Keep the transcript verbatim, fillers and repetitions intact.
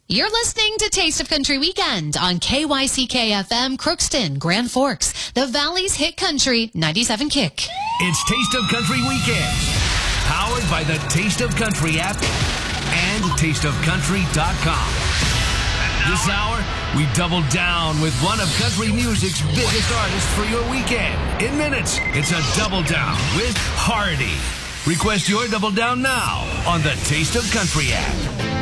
You're listening to Taste of Country Weekend on K Y C K F M, Crookston, Grand Forks, the Valley's Hit Country, ninety-seven Kick. It's Taste of Country Weekend, powered by the Taste of Country app and taste of country dot com. This hour, we double down with one of country music's biggest artists for your weekend. In minutes, it's a double down with Hardy. Request your double down now on the Taste of Country app.